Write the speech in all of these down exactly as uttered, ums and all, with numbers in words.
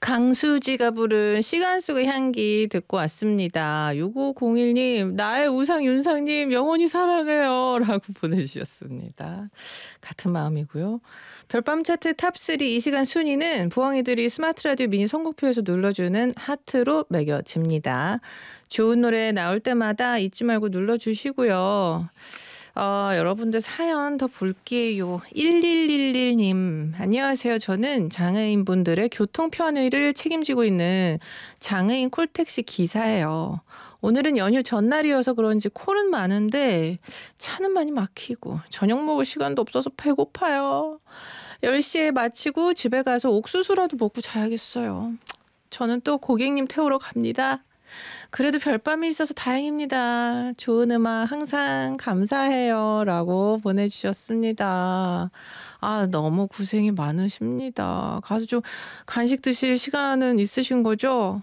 강수지가 부른 시간 속의 향기 듣고 왔습니다. 육오공일 님, 나의 우상 윤상님 영원히 사랑해요 라고 보내주셨습니다. 같은 마음이고요. 별밤 차트 탑삼 이 시간 순위는 부엉이들이 스마트 라디오 미니 선곡표에서 눌러주는 하트로 매겨집니다. 좋은 노래 나올 때마다 잊지 말고 눌러주시고요. 어, 여러분들 사연 더 볼게요. 일일일일 님, 안녕하세요. 저는 장애인분들의 교통 편의를 책임지고 있는 장애인 콜택시 기사예요. 오늘은 연휴 전날이어서 그런지 콜은 많은데 차는 많이 막히고 저녁 먹을 시간도 없어서 배고파요. 열 시에 마치고 집에 가서 옥수수라도 먹고 자야겠어요. 저는 또 고객님 태우러 갑니다. 그래도 별밤이 있어서 다행입니다. 좋은 음악 항상 감사해요 라고 보내주셨습니다. 아, 너무 고생이 많으십니다. 가서 좀 간식 드실 시간은 있으신 거죠?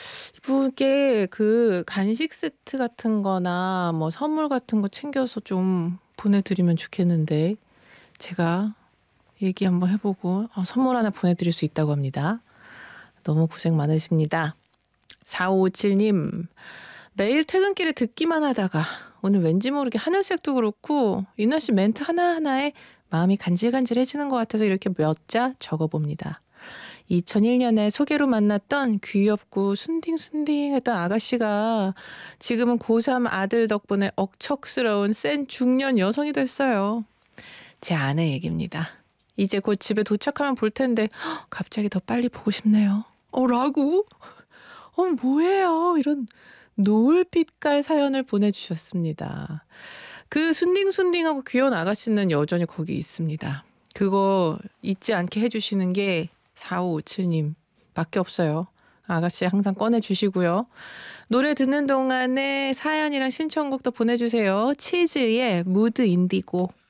이분께 그 간식 세트 같은 거나 뭐 선물 같은 거 챙겨서 좀 보내드리면 좋겠는데 제가 얘기 한번 해보고 선물 하나 보내드릴 수 있다고 합니다. 너무 고생 많으십니다. 사오오칠 님, 매일 퇴근길에 듣기만 하다가 오늘 왠지 모르게 하늘색도 그렇고 이나 씨 멘트 하나하나에 마음이 간질간질해지는 것 같아서 이렇게 몇 자 적어봅니다. 이천일 년에 소개로 만났던 귀엽고 순딩순딩했던 아가씨가 지금은 고삼 아들 덕분에 억척스러운 센 중년 여성이 됐어요. 제 아내 얘기입니다. 이제 곧 집에 도착하면 볼 텐데 허, 갑자기 더 빨리 보고 싶네요. 어, 라고? 어, 뭐예요? 이런 노을빛깔 사연을 보내주셨습니다. 그 순딩순딩하고 귀여운 아가씨는 여전히 거기 있습니다. 그거 잊지 않게 해주시는 게 사오오칠 님 밖에 없어요. 아가씨 항상 꺼내주시고요. 노래 듣는 동안에 사연이랑 신청곡도 보내주세요. 치즈의 무드 인디고.